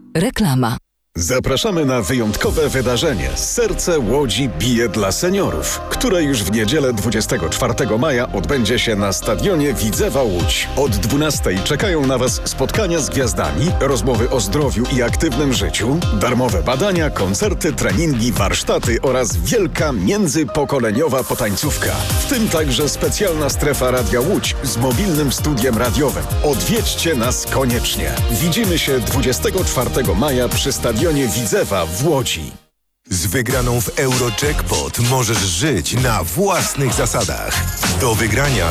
Reklama. Zapraszamy na wyjątkowe wydarzenie Serce Łodzi bije dla seniorów, które już w niedzielę 24 maja odbędzie się na stadionie Widzewa Łódź. Od 12:00 czekają na Was spotkania z gwiazdami, rozmowy o zdrowiu i aktywnym życiu, darmowe badania, koncerty, treningi, warsztaty oraz wielka międzypokoleniowa potańcówka. W tym także specjalna strefa Radia Łódź z mobilnym studiem radiowym. Odwiedźcie nas koniecznie. Widzimy się 24 maja przy stadionie Widzewa w Łodzi. Z wygraną w Eurojackpot możesz żyć na własnych zasadach. Do wygrania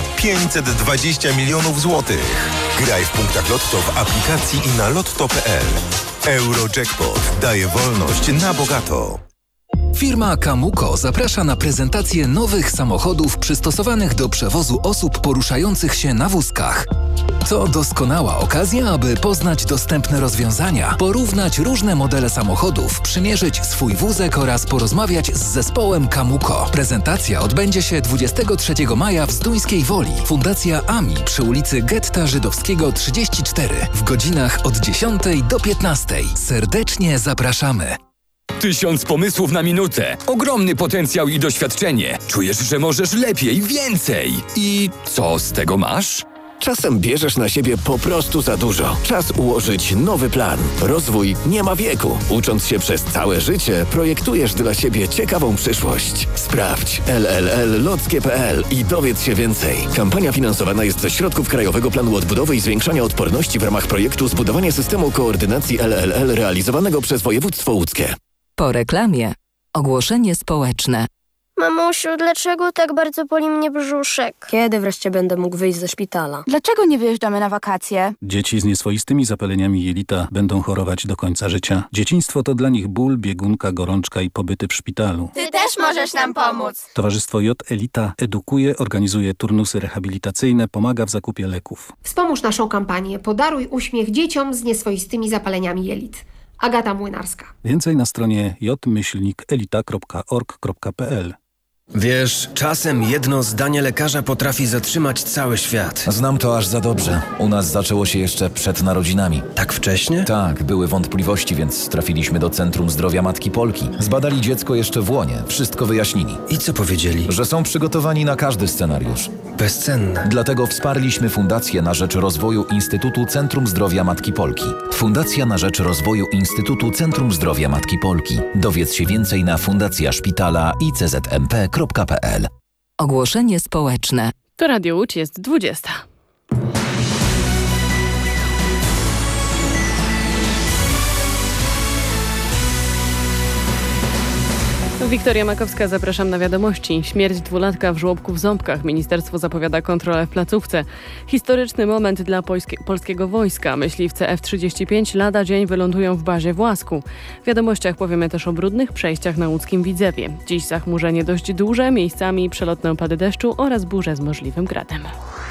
520 milionów złotych. Graj w punktach Lotto w aplikacji i na lotto.pl. Eurojackpot daje wolność na bogato. Firma Camuco zaprasza na prezentację nowych samochodów przystosowanych do przewozu osób poruszających się na wózkach. To doskonała okazja, aby poznać dostępne rozwiązania, porównać różne modele samochodów, przymierzyć swój wózek oraz porozmawiać z zespołem Camuco. Prezentacja odbędzie się 23 maja w Zduńskiej Woli. Fundacja AMI przy ulicy Getta Żydowskiego 34 w godzinach od 10 do 15. Serdecznie zapraszamy. 1000 pomysłów na minutę. Ogromny potencjał i doświadczenie. Czujesz, że możesz lepiej, więcej. I co z tego masz? Czasem bierzesz na siebie po prostu za dużo. Czas ułożyć nowy plan. Rozwój nie ma wieku. Ucząc się przez całe życie, projektujesz dla siebie ciekawą przyszłość. Sprawdź LLL.lockie.pl i dowiedz się więcej. Kampania finansowana jest ze środków Krajowego Planu Odbudowy i Zwiększania Odporności w ramach projektu Zbudowanie systemu koordynacji LLL realizowanego przez województwo łódzkie. Po reklamie ogłoszenie społeczne. Mamusiu, dlaczego tak bardzo boli mnie brzuszek? Kiedy wreszcie będę mógł wyjść ze szpitala? Dlaczego nie wyjeżdżamy na wakacje? Dzieci z nieswoistymi zapaleniami jelita będą chorować do końca życia. Dzieciństwo to dla nich ból, biegunka, gorączka i pobyty w szpitalu. Ty też możesz nam pomóc. Towarzystwo J Elita edukuje, organizuje turnusy rehabilitacyjne, pomaga w zakupie leków. Wspomóż naszą kampanię. Podaruj uśmiech dzieciom z nieswoistymi zapaleniami jelit. Agata Młynarska. Więcej na stronie j-elita.org.pl. Wiesz, czasem jedno zdanie lekarza potrafi zatrzymać cały świat. Znam to aż za dobrze. U nas zaczęło się jeszcze przed narodzinami. Tak wcześnie? Tak, były wątpliwości, więc trafiliśmy do Centrum Zdrowia Matki Polki. Zbadali dziecko jeszcze w łonie, wszystko wyjaśnili. I co powiedzieli? Że są przygotowani na każdy scenariusz. Bezcenne. Dlatego wsparliśmy Fundację na rzecz rozwoju Instytutu Centrum Zdrowia Matki Polki. Fundacja na rzecz rozwoju Instytutu Centrum Zdrowia Matki Polki. Dowiedz się więcej na fundacjaszpitala iczmp.pl. Ogłoszenie społeczne. To Radio Łódź, jest 20. Wiktoria Makowska, zapraszam na wiadomości. Śmierć dwulatka w żłobku w Ząbkach. Ministerstwo zapowiada kontrolę w placówce. Historyczny moment dla polskiego wojska. Myśliwce F-35 lada dzień wylądują w bazie w Łasku. W wiadomościach powiemy też o brudnych przejściach na łódzkim Widzewie. Dziś zachmurzenie dość duże, miejscami przelotne opady deszczu oraz burze z możliwym gradem.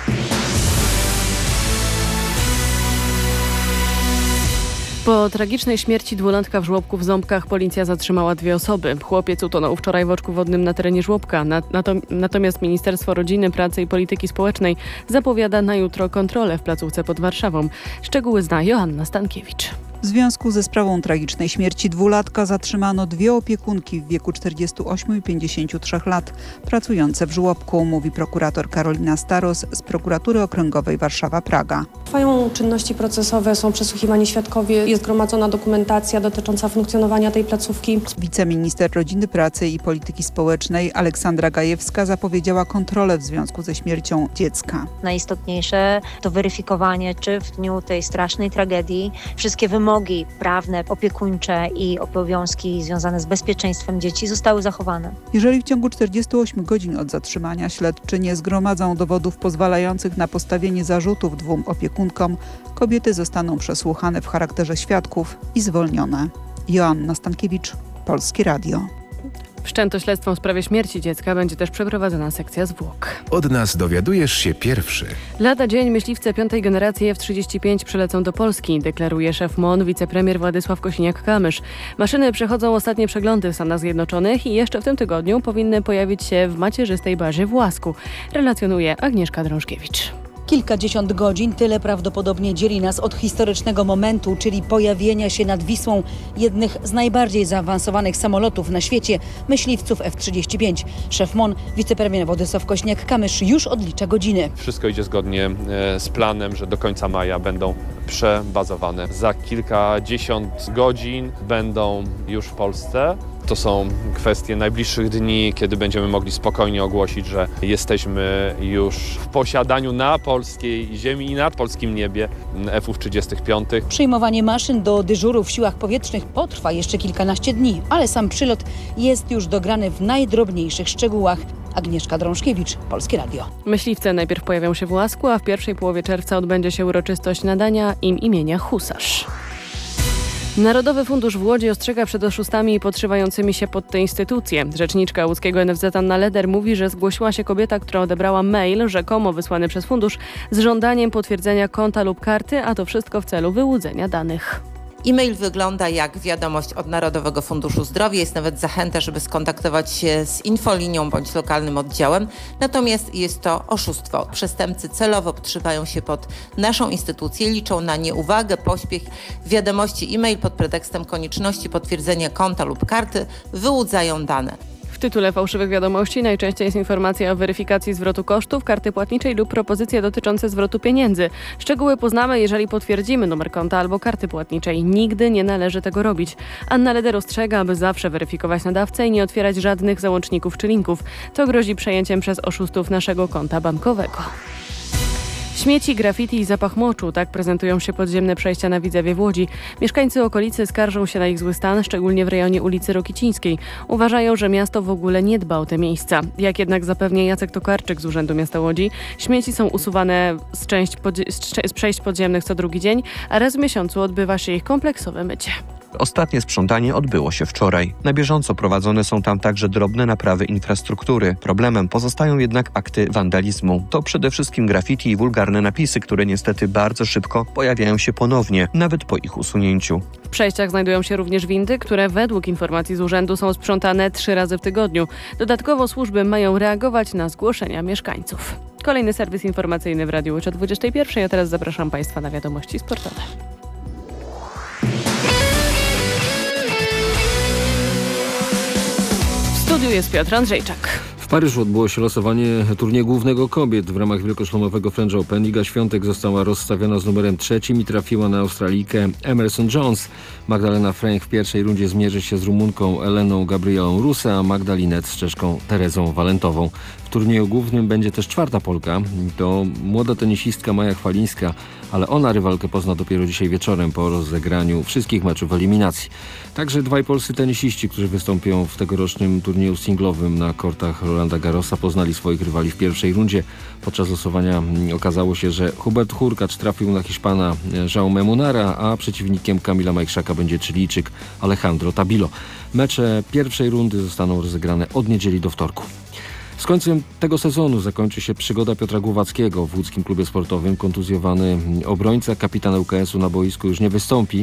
Po tragicznej śmierci dwulatka w żłobku w Ząbkach policja zatrzymała 2 osoby. Chłopiec utonął wczoraj w oczku wodnym na terenie żłobka. Natomiast Ministerstwo Rodziny, Pracy i Polityki Społecznej zapowiada na jutro kontrolę w placówce pod Warszawą. Szczegóły zna Joanna Stankiewicz. W związku ze sprawą tragicznej śmierci dwulatka zatrzymano 2 opiekunki w wieku 48 i 53 lat pracujące w żłobku, mówi prokurator Karolina Staros z Prokuratury Okręgowej Warszawa-Praga. Trwają czynności procesowe, są przesłuchiwani świadkowie, jest gromadzona dokumentacja dotycząca funkcjonowania tej placówki. Wiceminister Rodziny, Pracy i Polityki Społecznej Aleksandra Gajewska zapowiedziała kontrolę w związku ze śmiercią dziecka. Najistotniejsze to weryfikowanie, czy w dniu tej strasznej tragedii wszystkie wymogi prawne, opiekuńcze i obowiązki związane z bezpieczeństwem dzieci zostały zachowane. Jeżeli w ciągu 48 godzin od zatrzymania śledczy nie zgromadzą dowodów pozwalających na postawienie zarzutów 2 opiekunkom, kobiety zostaną przesłuchane w charakterze świadków i zwolnione. Joanna Stankiewicz, Polskie Radio. Wszczęto śledztwo w sprawie śmierci dziecka, będzie też przeprowadzona sekcja zwłok. Od nas dowiadujesz się pierwszy. Lada dzień myśliwce 5. generacji F-35 przylecą do Polski, deklaruje szef MON, wicepremier Władysław Kosiniak-Kamysz. Maszyny przechodzą ostatnie przeglądy w Stanach Zjednoczonych i jeszcze w tym tygodniu powinny pojawić się w macierzystej bazie w Łasku, relacjonuje Agnieszka Drążkiewicz. Kilkadziesiąt godzin, tyle prawdopodobnie dzieli nas od historycznego momentu, czyli pojawienia się nad Wisłą jednych z najbardziej zaawansowanych samolotów na świecie, myśliwców F-35. Szef MON, wicepremier Władysław Kośniak-Kamysz już odlicza godziny. Wszystko idzie zgodnie z planem, że do końca maja będą przebazowane. Za kilkadziesiąt godzin będą już w Polsce. To są kwestie najbliższych dni, kiedy będziemy mogli spokojnie ogłosić, że jesteśmy już w posiadaniu na polskiej ziemi i nad polskim niebie F-35. Przyjmowanie maszyn do dyżuru w siłach powietrznych potrwa jeszcze kilkanaście dni, ale sam przylot jest już dograny w najdrobniejszych szczegółach. Agnieszka Drążkiewicz, Polskie Radio. Myśliwce najpierw pojawią się w Łasku, a w pierwszej połowie czerwca odbędzie się uroczystość nadania im imienia Husarz. Narodowy Fundusz w Łodzi ostrzega przed oszustami podszywającymi się pod tę instytucję. Rzeczniczka łódzkiego NFZ Anna Leder mówi, że zgłosiła się kobieta, która odebrała mail rzekomo wysłany przez fundusz z żądaniem potwierdzenia konta lub karty, a to wszystko w celu wyłudzenia danych. E-mail wygląda jak wiadomość od Narodowego Funduszu Zdrowia. Jest nawet zachęta, żeby skontaktować się z infolinią bądź lokalnym oddziałem. Natomiast jest to oszustwo. Przestępcy celowo podszywają się pod naszą instytucję, liczą na nieuwagę, pośpiech. W wiadomości e-mail pod pretekstem konieczności potwierdzenia konta lub karty wyłudzają dane. W tytule fałszywych wiadomości najczęściej jest informacja o weryfikacji zwrotu kosztów, karty płatniczej lub propozycje dotyczące zwrotu pieniędzy. Szczegóły poznamy, jeżeli potwierdzimy numer konta albo karty płatniczej. Nigdy nie należy tego robić. Anna Leder ostrzega, aby zawsze weryfikować nadawcę i nie otwierać żadnych załączników czy linków. To grozi przejęciem przez oszustów naszego konta bankowego. Śmieci, graffiti i zapach moczu. Tak prezentują się podziemne przejścia na Widzewie w Łodzi. Mieszkańcy okolicy skarżą się na ich zły stan, szczególnie w rejonie ulicy Rokicińskiej. Uważają, że miasto w ogóle nie dba o te miejsca. Jak jednak zapewnia Jacek Tokarczyk z Urzędu Miasta Łodzi, śmieci są usuwane z przejść podziemnych co drugi dzień, a raz w miesiącu odbywa się ich kompleksowe mycie. Ostatnie sprzątanie odbyło się wczoraj. Na bieżąco prowadzone są tam także drobne naprawy infrastruktury. Problemem pozostają jednak akty wandalizmu. To przede wszystkim graffiti i wulgarne napisy, które niestety bardzo szybko pojawiają się ponownie, nawet po ich usunięciu. W przejściach znajdują się również windy, które według informacji z urzędu są sprzątane 3 razy w tygodniu. Dodatkowo służby mają reagować na zgłoszenia mieszkańców. Kolejny serwis informacyjny w Radiu Łódź o 21:00, a teraz zapraszam Państwa na wiadomości sportowe. W studiu jest Piotr Andrzejczak. W Paryżu odbyło się losowanie turnieju głównego kobiet w ramach wielkoszlemowego French Open. Iga Świątek została rozstawiona z numerem 3 i trafiła na Australijkę Emerson Jones. Magdalena Fręch w pierwszej rundzie zmierzy się z Rumunką Eleną Gabrielą Russe, a Magdalinet z Czeszką Terezą Walentową. W turnieju głównym będzie też 4. Polka. To młoda tenisistka Maja Chwalińska, ale ona rywalkę pozna dopiero dzisiaj wieczorem po rozegraniu wszystkich meczów eliminacji. Także 2 polscy tenisiści, którzy wystąpią w tegorocznym turnieju singlowym na kortach Rolanda Garrosa, poznali swoich rywali w pierwszej rundzie. Podczas losowania okazało się, że Hubert Hurkacz trafił na Hiszpana Jaume Munara, a przeciwnikiem Kamila Majchrzaka będzie Chilijczyk Alejandro Tabilo. Mecze pierwszej rundy zostaną rozegrane od niedzieli do wtorku. Z końcem tego sezonu zakończy się przygoda Piotra Głowackiego w łódzkim klubie sportowym. Kontuzjowany obrońca, kapitan ŁKS-u na boisku już nie wystąpi.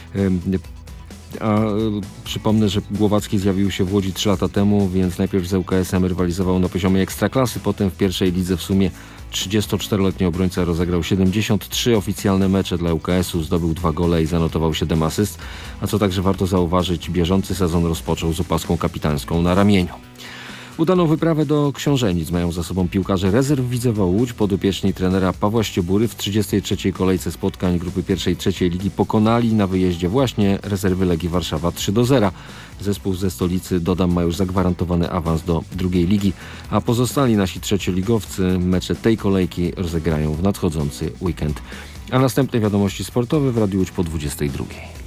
A przypomnę, że Głowacki zjawił się w Łodzi 3 lata temu, więc najpierw z ŁKS-em rywalizował na poziomie ekstraklasy, potem w pierwszej lidze w sumie 34-letni obrońca rozegrał 73 oficjalne mecze dla ŁKS-u, zdobył 2 gole i zanotował 7 asyst, a co także warto zauważyć, bieżący sezon rozpoczął z opaską kapitańską na ramieniu. Udaną wyprawę do Książenic mają za sobą piłkarze rezerw Widzewa Łódź. Podopieczni trenera Pawła Ściebury w 33. kolejce spotkań grupy 1/3 ligi pokonali na wyjeździe właśnie rezerwy Legii Warszawa 3-0. Zespół ze stolicy, dodam, ma już zagwarantowany awans do drugiej ligi, a pozostali nasi trzecioligowcy mecze tej kolejki rozegrają w nadchodzący weekend. A następne wiadomości sportowe w Radiu Łódź po 22:00.